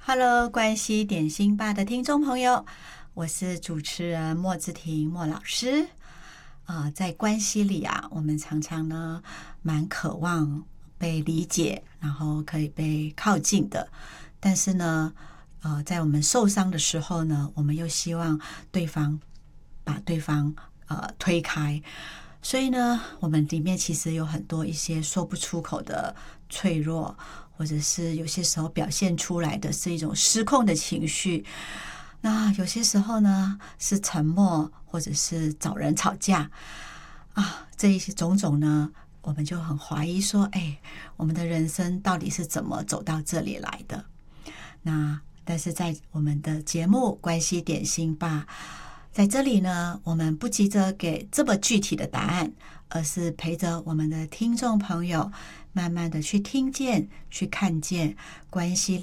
Hello，关系点心吧的听众朋友，我是主持人莫志婷莫老师。在关系里啊，我们常常呢蛮渴望被理解，然后可以被靠近的。但是呢，在我们受伤的时候呢，我们又希望对方把对方推开。所以呢，我们里面其实有很多一些说不出口的脆弱，或者是有些时候表现出来的是一种失控的情绪。那有些时候呢，是沉默，或者是找人吵架这一些种种呢，我们就很怀疑说，我们的人生到底是怎么走到这里来的？但是在我们的节目关系点心吧，在这里呢，我们不急着给这么具体的答案，而是陪着我们的听众朋友慢慢的去听见、去看见关系